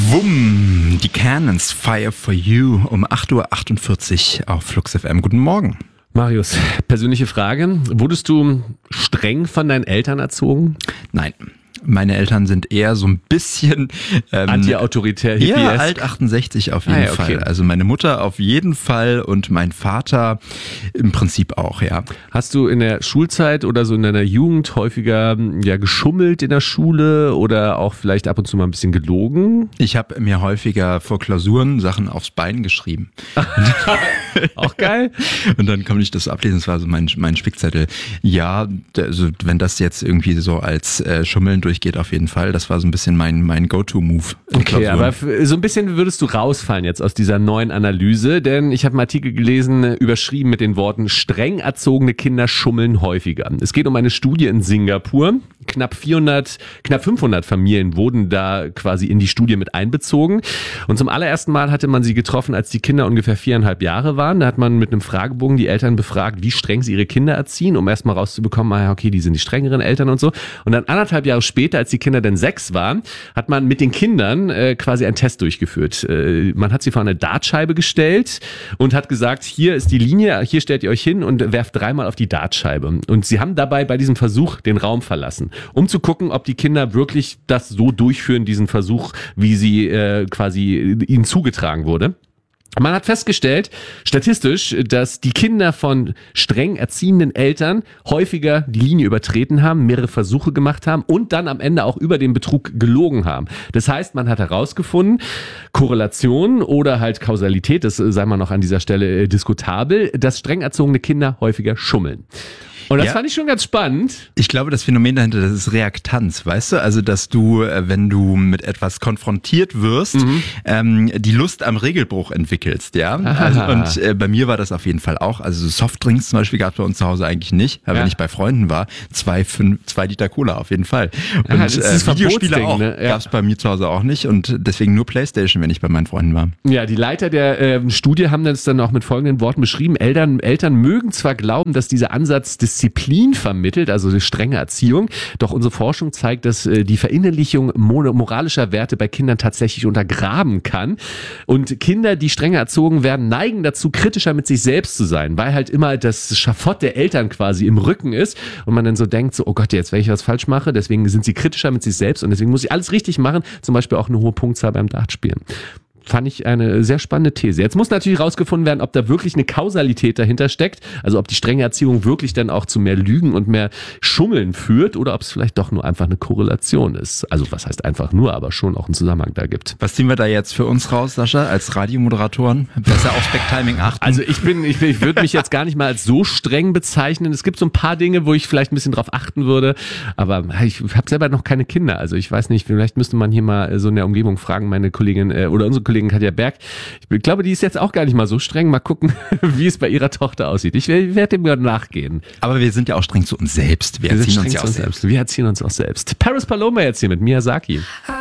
Wumm, die Cannons, Fire for You um 8.48 Uhr auf Flux FM. Guten Morgen. Marius, persönliche Frage. Wurdest du streng von deinen Eltern erzogen? Nein. Meine Eltern sind eher so ein bisschen anti-autoritär, hippie. Ja, alt 68 auf jeden Fall. Also meine Mutter auf jeden Fall und mein Vater im Prinzip auch, ja. Hast du in der Schulzeit oder so in deiner Jugend häufiger geschummelt in der Schule oder auch vielleicht ab und zu mal ein bisschen gelogen? Ich habe mir häufiger vor Klausuren Sachen aufs Bein geschrieben. Auch geil. Und dann konnte ich das ablesen, das war so mein Spickzettel. Ja, also wenn das jetzt irgendwie so als Schummeln durchgeht, auf jeden Fall. Das war so ein bisschen mein Go-To-Move. Okay, aber so ein bisschen würdest du rausfallen jetzt aus dieser neuen Analyse, denn ich habe einen Artikel gelesen, überschrieben mit den Worten: streng erzogene Kinder schummeln häufiger. Es geht um eine Studie in Singapur. Knapp 500 Familien wurden da quasi in die Studie mit einbezogen. Und zum allerersten Mal hatte man sie getroffen, als die Kinder ungefähr 4,5 Jahre waren. Da hat man mit einem Fragebogen die Eltern befragt, wie streng sie ihre Kinder erziehen, um erstmal rauszubekommen, okay, die sind die strengeren Eltern und so. Und dann 1,5 Jahre später, als die Kinder dann 6 waren, hat man mit den Kindern quasi einen Test durchgeführt. Man hat sie vor eine Dartscheibe gestellt und hat gesagt, hier ist die Linie, hier stellt ihr euch hin und werft 3-mal auf die Dartscheibe. Und sie haben dabei bei diesem Versuch den Raum verlassen, um zu gucken, ob die Kinder wirklich das so durchführen, diesen Versuch, wie sie quasi ihnen zugetragen wurde. Man hat festgestellt, statistisch, dass die Kinder von streng erziehenden Eltern häufiger die Linie übertreten haben, mehrere Versuche gemacht haben und dann am Ende auch über den Betrug gelogen haben. Das heißt, man hat herausgefunden, Korrelation oder halt Kausalität, das sei mal noch an dieser Stelle diskutabel, dass streng erzogene Kinder häufiger schummeln. Und das fand ich schon ganz spannend. Ich glaube, das Phänomen dahinter, das ist Reaktanz, weißt du? Also, dass du, wenn du mit etwas konfrontiert wirst, die Lust am Regelbruch entwickelst, ja? Also, und bei mir war das auf jeden Fall auch. Also Softdrinks zum Beispiel gab es bei uns zu Hause eigentlich nicht. Aber wenn ich bei Freunden war, 2 Liter Cola auf jeden Fall. Und Videospiele auch, ne? Gab es bei mir zu Hause auch nicht. Und deswegen nur Playstation, wenn ich bei meinen Freunden war. Ja, die Leiter der Studie haben das dann auch mit folgenden Worten beschrieben. Eltern mögen zwar glauben, dass dieser Ansatz Disziplin vermittelt, also eine strenge Erziehung. Doch unsere Forschung zeigt, dass die Verinnerlichung moralischer Werte bei Kindern tatsächlich untergraben kann. Und Kinder, die strenger erzogen werden, neigen dazu, kritischer mit sich selbst zu sein, weil halt immer das Schafott der Eltern quasi im Rücken ist und man dann so denkt, so, oh Gott, jetzt, wenn ich was falsch mache, deswegen sind sie kritischer mit sich selbst und deswegen muss ich alles richtig machen, zum Beispiel auch eine hohe Punktzahl beim Dartspielen. Fand ich eine sehr spannende These. Jetzt muss natürlich rausgefunden werden, ob da wirklich eine Kausalität dahinter steckt, also ob die strenge Erziehung wirklich dann auch zu mehr Lügen und mehr Schummeln führt oder ob es vielleicht doch nur einfach eine Korrelation ist. Also was heißt einfach nur, aber schon auch einen Zusammenhang da gibt. Was ziehen wir da jetzt für uns raus, Sascha, als Radiomoderatoren? Besser auf Backtiming achten. Also ich würde mich jetzt gar nicht mal als so streng bezeichnen. Es gibt so ein paar Dinge, wo ich vielleicht ein bisschen drauf achten würde, aber ich habe selber noch keine Kinder. Also ich weiß nicht, vielleicht müsste man hier mal so in der Umgebung fragen, meine Kollegin oder unsere Kollegin Katja Berg. Ich glaube, die ist jetzt auch gar nicht mal so streng. Mal gucken, wie es bei ihrer Tochter aussieht. Ich werde dem mal nachgehen. Aber wir sind ja auch streng zu uns selbst. Wir erziehen uns ja auch selbst. Wir erziehen uns auch selbst. Paris Paloma jetzt hier mit Miyazaki.